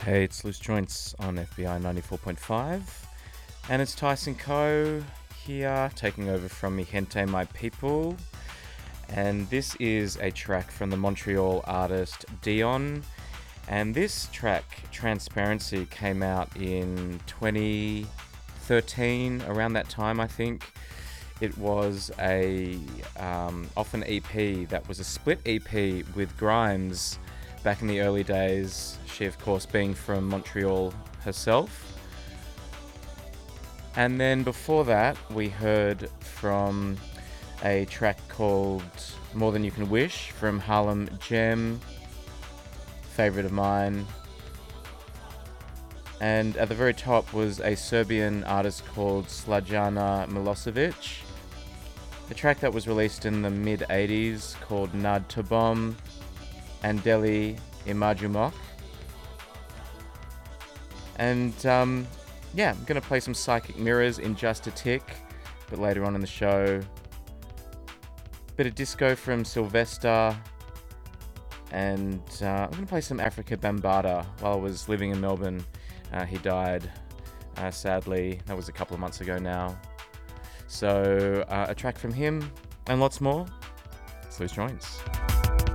Hey, it's Loose Joints on FBI 94.5, and it's Tyson Coe here, taking over from Mi Gente My People, and this is a track from the Montreal artist Dion, and this track, Transparency, came out in 2013, around that time I think. It was off an EP that was a split EP with Grimes back in the early days, she of course being from Montreal herself. And then before that we heard from a track called More Than You Can Wish from Harlem Gem, favourite of mine. And at the very top was a Serbian artist called Slađana Milosevic, a track that was released in the mid-80s called Nad Tobom and Deli Imajumok. And I'm going to play some Psychic Mirrors in just a tick, but later on in the show. Bit of disco from Sylvester, and I'm going to play some Africa Bambaataa. While I was living in Melbourne, he died, sadly. That was a couple of months ago now. So a track from him and lots more. It's Loose Joints.